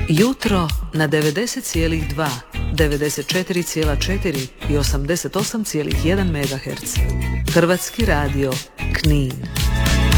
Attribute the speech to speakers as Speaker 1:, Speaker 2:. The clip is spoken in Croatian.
Speaker 1: Jutro na 90,2, 94,4 i 88,1 MHz. Hrvatski radio, Knin.